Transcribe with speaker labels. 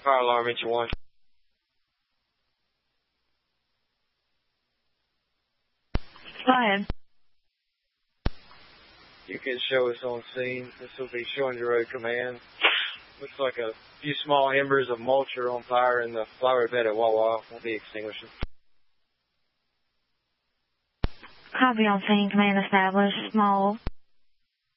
Speaker 1: Fire alarm, engine 1.
Speaker 2: Go ahead.
Speaker 1: You can show us on scene. This will be showing your road command. Looks like a few small embers of mulch are on fire in the flower bed at Wawa. Won't be extinguishing.
Speaker 2: Copy on scene, command established. Small